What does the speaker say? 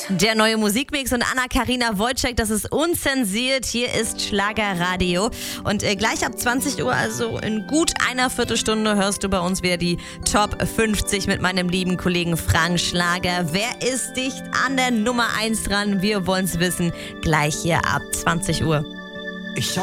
Der neue Musikmix und Anna-Karina Wojcik, das ist unzensiert. Hier ist Schlagerradio. Und gleich ab 20 Uhr, also in gut einer Viertelstunde, hörst du bei uns wieder die Top 50 mit meinem lieben Kollegen Frank Schlager. Wer ist dicht an der Nummer 1 dran? Wir wollen's wissen. Gleich hier ab 20 Uhr. Ich hab